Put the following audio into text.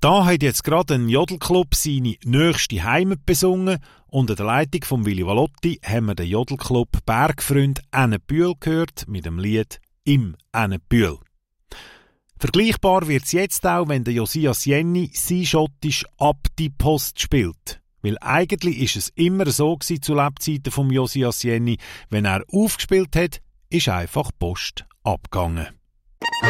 Da hat jetzt gerade ein Jodelclub seine nächste Heimat besungen und an der Leitung von Willy Valotti haben wir den Jodelclub Bergfreund Ennebühl gehört mit dem Lied «Im Ennebühl». Vergleichbar wird's jetzt auch, wenn der Josias Jenny sein schottisch «Ab die Post» spielt. Weil eigentlich ist es immer so gewesen zu Lebzeiten vom Josias Jenny, wenn er aufgespielt hat, ist einfach Post abgegangen.